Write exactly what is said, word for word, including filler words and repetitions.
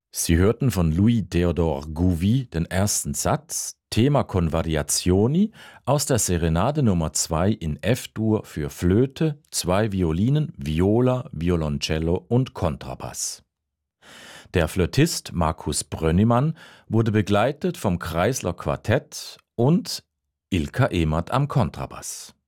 Sie hörten von Louis Theodor Gouvi den ersten Satz, Thema con Variazioni, aus der Serenade Nummer zwei in F-Dur für Flöte, zwei Violinen, Viola, Violoncello und Kontrabass. Der Flötist Markus Brönnimann wurde begleitet vom Kreisler Quartett und Ilka Emert am Kontrabass.